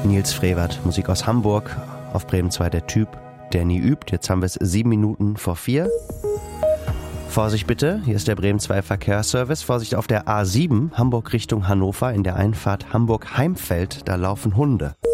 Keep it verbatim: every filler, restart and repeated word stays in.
Nils Frevert, Musik aus Hamburg, auf Bremen zwei der Typ, der nie übt. Jetzt haben wir es sieben Minuten vor vier. Vorsicht bitte, hier ist der Bremen zwei Verkehrsservice. Vorsicht auf der A sieben, Hamburg Richtung Hannover, in der Einfahrt Hamburg-Heimfeld, da laufen Hunde.